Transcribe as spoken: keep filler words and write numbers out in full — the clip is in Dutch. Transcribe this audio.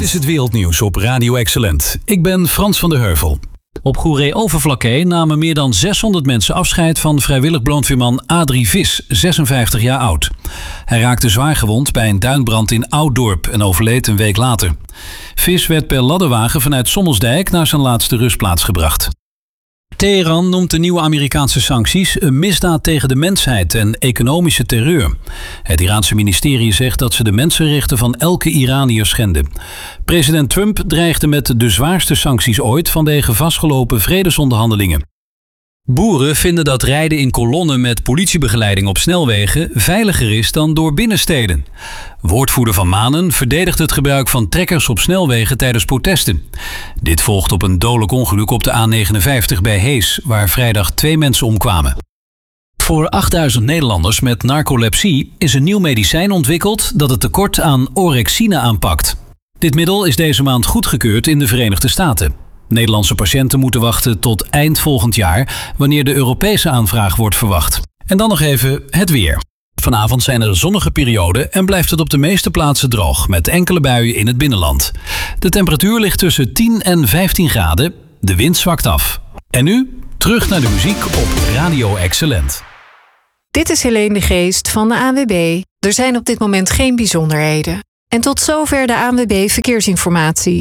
is het wereldnieuws op Radio Excellent. Ik ben Frans van der Heuvel. Op Goeree-Overflakkee namen meer dan zeshonderd mensen afscheid van vrijwillig brandweerman Adrie Vis, zesenvijftig jaar oud. Hij raakte zwaar gewond bij een duinbrand in Ouddorp en overleed een week later. Vis werd per ladderwagen vanuit Sommelsdijk naar zijn laatste rustplaats gebracht. Teheran noemt de nieuwe Amerikaanse sancties een misdaad tegen de mensheid en economische terreur. Het Iraanse ministerie zegt dat ze de mensenrechten van elke Iraniër schenden. President Trump dreigde met de zwaarste sancties ooit vanwege vastgelopen vredesonderhandelingen. Boeren vinden dat rijden in kolonnen met politiebegeleiding op snelwegen veiliger is dan door binnensteden. Woordvoerder Van Manen verdedigt het gebruik van trekkers op snelwegen tijdens protesten. Dit volgt op een dodelijk ongeluk op de A negenenvijftig bij Hees, waar vrijdag twee mensen omkwamen. Voor achtduizend Nederlanders met narcolepsie is een nieuw medicijn ontwikkeld dat het tekort aan orexine aanpakt. Dit middel is deze maand goedgekeurd in de Verenigde Staten. Nederlandse patiënten moeten wachten tot eind volgend jaar, wanneer de Europese aanvraag wordt verwacht. En dan nog even het weer. Vanavond zijn er zonnige perioden en blijft het op de meeste plaatsen droog, met enkele buien in het binnenland. De temperatuur ligt tussen tien en vijftien graden. De wind zwakt af. En nu, terug naar de muziek op Radio Excellent. Dit is Helene de Geest van de A N W B. Er zijn op dit moment geen bijzonderheden. En tot zover de A N W B Verkeersinformatie.